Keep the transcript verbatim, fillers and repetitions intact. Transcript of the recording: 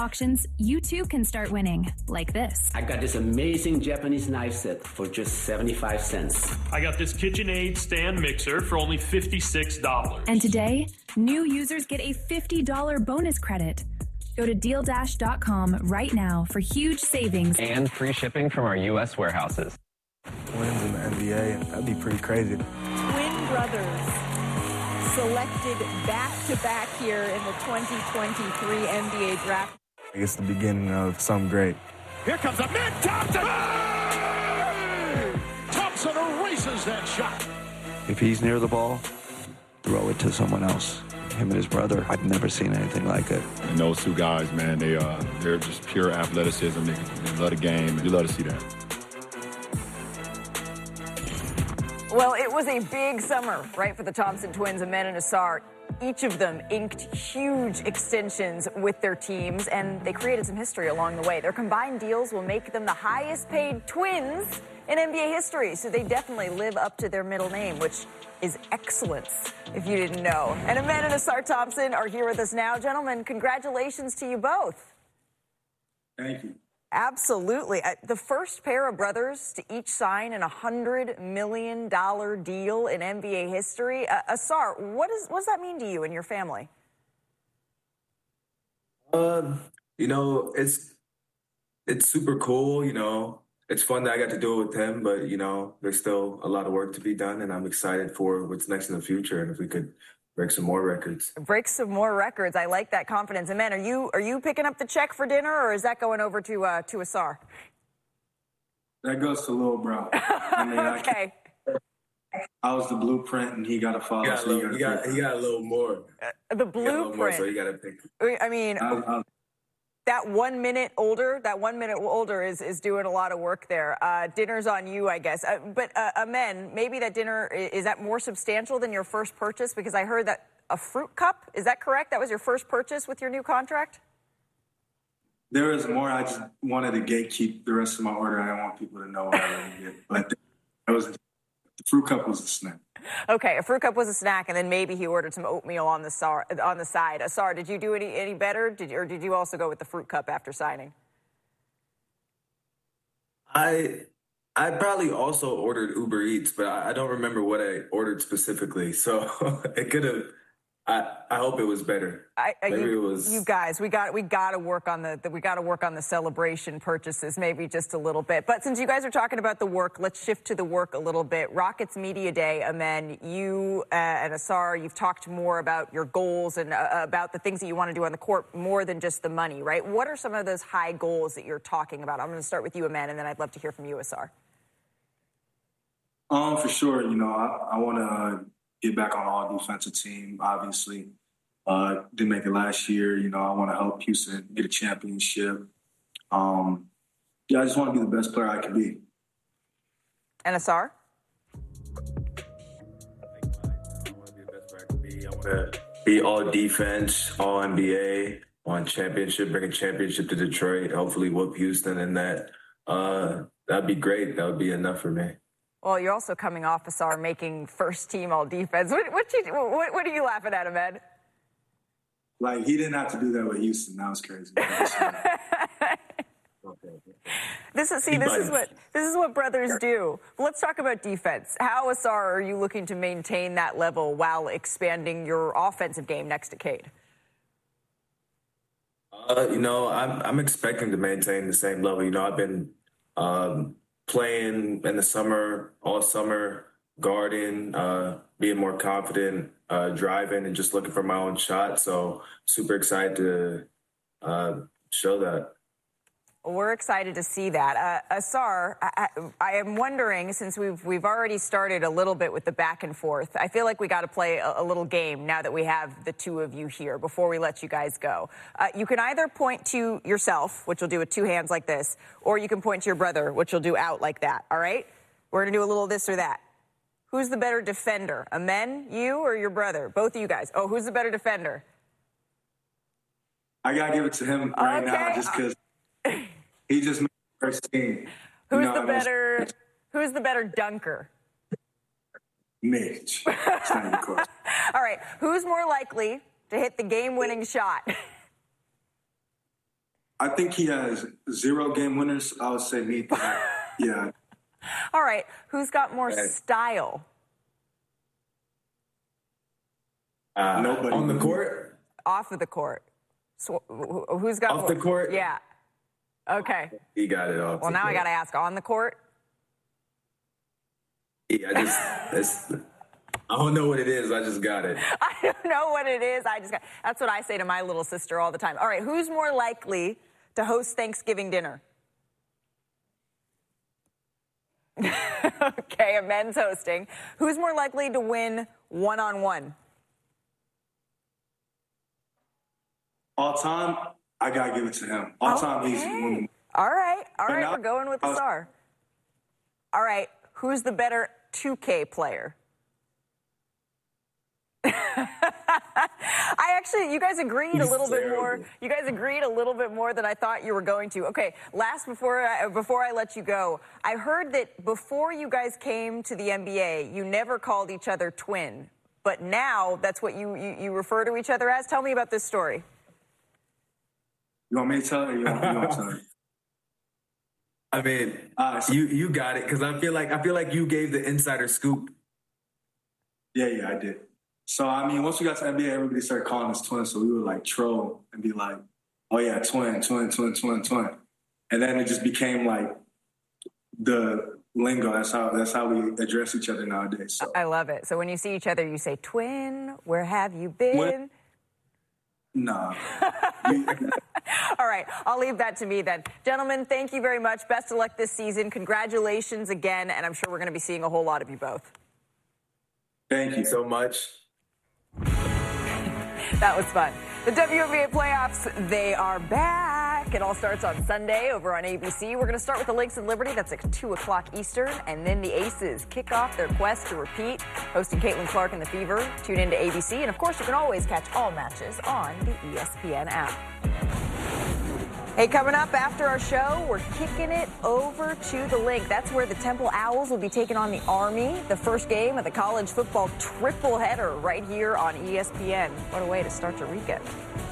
auctions, you too can start winning, like this. I got this amazing Japanese knife set for just seventy-five cents. I got this KitchenAid stand mixer for only fifty-six dollars. And today, new users get a fifty dollars bonus credit. Go to deal dash dot com right now for huge savings. And free shipping from our U S warehouses. Twins in the N B A, that'd be pretty crazy. Twin brothers selected back-to-back here in the twenty twenty-three N B A draft. It's the beginning of something great. Here comes a mid Thompson. Thompson erases that shot. If he's near the ball, throw it to someone else. Him and his brother, I've never seen anything like it. And those two guys, man, they uh, they're just pure athleticism. They, they love the game. You love to see that. Well, it was a big summer, right, for the Thompson twins, Amen and Ausar. Each of them inked huge extensions with their teams, and they created some history along the way. Their combined deals will make them the highest-paid twins in N B A history, so they definitely live up to their middle name, which is excellence, if you didn't know. And Amen and Ausar Thompson are here with us now. Gentlemen, congratulations to you both. Thank you. Absolutely. The first pair of brothers to each sign an one hundred million dollars deal in N B A history. Uh, Ausar, what, is, what does that mean to you and your family? Uh, you know, it's it's super cool, you know. It's fun that I got to do it with him, but, you know, there's still a lot of work to be done, and I'm excited for what's next in the future, and if we could break some more records. Break some more records. I like that confidence. And, man, are you are you picking up the check for dinner, or is that going over to uh, to Ausar? That goes to Lil Bro. I mean, okay. I, I was the blueprint, and he got to follow. He got, so a little, he, got, he got a little more. Uh, the blueprint. More, so you got to pick. I mean, I, I, that one minute older, that one minute older is, is doing a lot of work there. Uh, dinner's on you, I guess. Uh, but, uh, Amen, maybe that dinner, is that more substantial than your first purchase? Because I heard that a fruit cup, is that correct? That was your first purchase with your new contract? There is more. I just wanted to gatekeep the rest of my order. I didn't want people to know what I really get. But that was, the fruit cup was a snack. Okay, a fruit cup was a snack, and then maybe he ordered some oatmeal on the sar- on the side. Ausar, did you do any any better, did you, or did you also go with the fruit cup after signing? I I probably also ordered Uber Eats, but I, I don't remember what I ordered specifically. So it could have. I, I hope it was better. I, I, Maybe you, it was. You guys, we got we got to work on the, the we got to work on the celebration purchases, maybe just a little bit. But since you guys are talking about the work, let's shift to the work a little bit. Rockets Media Day, Amen. You uh, and Ausar, you've talked more about your goals and uh, about the things that you want to do on the court, more than just the money, right? What are some of those high goals that you're talking about? I'm going to start with you, Amen, and then I'd love to hear from you, Ausar. Um, for sure. You know, I, I want to uh, get back on all defensive team, obviously. Uh, didn't make it last year. You know, I want to help Houston get a championship. Um, yeah, I just want to be the best player I can be. And Ausar? I want to be the best player I can be. I want to be all defense, all N B A, won championship, bring a championship to Detroit, hopefully whoop Houston, and that uh, that'd be great. That would be enough for me. Well, you're also coming off, Ausar, making first team all defense. What, what, you, what, what are you laughing at, Ahmed? Like, he didn't have to do that with Houston. That was crazy. This is see. This is what this is what brothers do. Let's talk about defense. How, Ausar, are you looking to maintain that level while expanding your offensive game next to Cade? Uh, you know, I'm I'm expecting to maintain the same level. You know, I've been um, playing in the summer, all summer, guarding, uh, being more confident, uh, driving, and just looking for my own shot. So super excited to uh, show that. We're excited to see that. Uh, Ausar, I, I am wondering, since we've we've already started a little bit with the back and forth, I feel like we got to play a, a little game now that we have the two of you here before we let you guys go. Uh, you can either point to yourself, which you'll do with two hands like this, or you can point to your brother, which you'll do out like that, all right? We're going to do a little this or that. Who's the better defender, Amen, you, or your brother? Both of you guys. Oh, who's the better defender? I got to give it to him right okay. now just because he just made the first team. Who's you know, the better Who's the better dunker? Mitch. All right. Who's more likely to hit the game-winning shot? I think he has zero game winners. I would say me. Yeah. All right. Who's got more okay. style? Uh, Nobody. On the court? Off of the court. So, who's got Off more? the court? Yeah. Okay. He got it off. Well, now court. I got to ask, on the court? Yeah, I just, it's, I don't know what it is. I just got it. I don't know what it is. I just got, that's what I say to my little sister all the time. All right, who's more likely to host Thanksgiving dinner? Okay, a men's hosting. Who's more likely to win one-on-one? All time, I got to give it to him. All okay. time, he's winning. All right, all right, now, we're going with the star. All right, who's the better two K player? I actually, you guys agreed He's a little terrible. bit more. You guys agreed a little bit more than I thought you were going to. Okay, last before I, before I let you go, I heard that before you guys came to the N B A, you never called each other twin, but now that's what you you, you refer to each other as. Tell me about this story. You want me to tell her? You want, you want to tell her? I mean, uh, so, you you got it because I feel like I feel like you gave the insider scoop. Yeah, yeah, I did. So, I mean, once we got to N B A, everybody started calling us twins. So we would, like, troll and be like, oh, yeah, twin, twin, twin, twin, twin. And then it just became, like, the lingo. That's how that's how we address each other nowadays. So. I love it. So when you see each other, you say, twin, where have you been? When? Nah. All right. I'll leave that to me then. Gentlemen, thank you very much. Best of luck this season. Congratulations again. And I'm sure we're going to be seeing a whole lot of you both. Thank you so much. That was fun. The W N B A playoffs, they are back. It all starts on Sunday over on A B C. We're going to start with the Lynx and Liberty. That's at two o'clock Eastern. And then the Aces kick off their quest to repeat, hosting Caitlin Clark and the Fever. Tune in to A B C. And, of course, you can always catch all matches on the E S P N app. Hey, coming up after our show, we're kicking it over to the Link. That's where the Temple Owls will be taking on the Army. The first game of the college football triple header right here on E S P N. What a way to start your weekend.